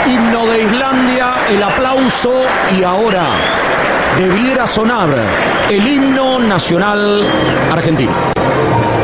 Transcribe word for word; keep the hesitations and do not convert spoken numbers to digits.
himno de Islandia, el aplauso y ahora debiera sonar el himno nacional argentino.